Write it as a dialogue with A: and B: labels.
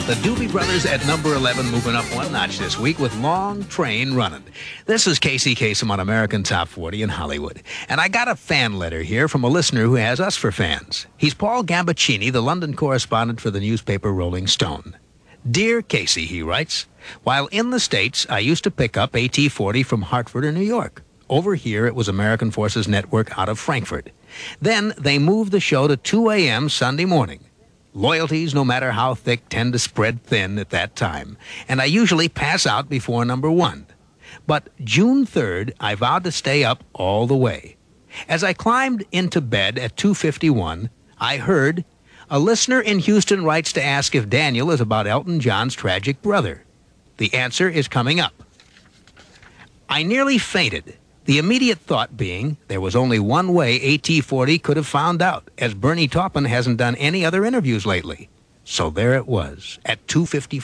A: The Doobie Brothers at number 11, moving up one notch this week with Long Train Running. This is Casey Kasem on American Top 40 in Hollywood. And I got a fan letter here from a listener who has us for fans. He's Paul Gambaccini, the London correspondent for the newspaper Rolling Stone. Dear Casey, he writes, while in the States, I used to pick up AT-40 from Hartford or New York. Over here, it was American Forces Network out of Frankfurt. Then they moved the show to 2 a.m. Sunday morning. Loyalties, no matter how thick, tend to spread thin at that time, and I usually pass out before number 1. But June 3rd, I vowed to stay up all the way. As I climbed into bed at 2:51, I heard, a listener in Houston writes to ask if Daniel is about Elton John's tragic brother. The answer is coming up. I nearly fainted. The immediate thought being there was only one way AT-40 could have found out, as Bernie Taupin hasn't done any other interviews lately. So there it was, at 2:54.